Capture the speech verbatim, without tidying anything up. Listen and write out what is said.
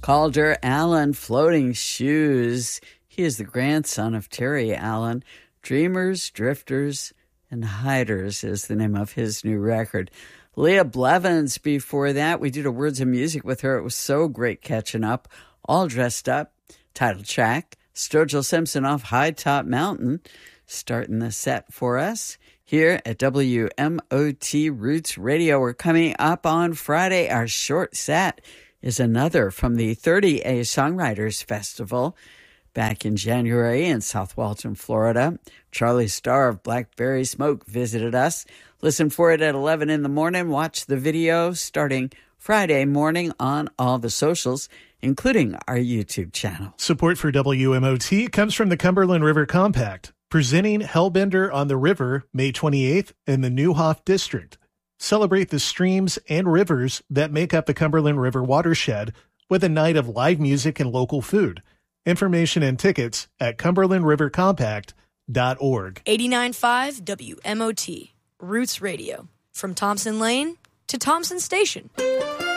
Calder Allen, Floating Shoes. He is the grandson of Terry Allen. Dreamers, Drifters, and Hiders is the name of his new record. Leah Blevins before that. We did a Words of Music with her. It was so great catching up. All Dressed Up. Title track. Sturgill Simpson off High Top Mountain. Starting the set for us here at W M O T Roots Radio. We're coming up on Friday. Our short set is another from the thirty A Songwriters Festival back in January in South Walton, Florida. Charlie Starr of Blackberry Smoke visited us. Listen for it at eleven in the morning. Watch the video starting Friday morning on all the socials, including our YouTube channel. Support for W M O T comes from the Cumberland River Compact, presenting Hellbender on the River May twenty-eighth in the Neuhoff District. Celebrate the streams and rivers that make up the Cumberland River watershed with a night of live music and local food. Information and tickets at cumberland river compact dot org. eighty-nine point five W M O T, Roots Radio. From Thompson Lane to Thompson Station.